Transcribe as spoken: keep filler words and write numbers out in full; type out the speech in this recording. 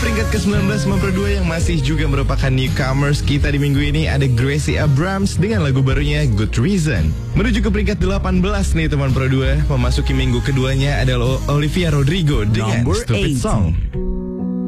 peringkat ke sembilan belas Mempro dua yang masih juga merupakan newcomers kita di minggu ini ada Gracie Abrams dengan lagu barunya Good Reason. Menuju ke peringkat delapan belas nih teman Pro dua, memasuki minggu keduanya adalah Olivia Rodrigo dengan Number Stupid eight. Song.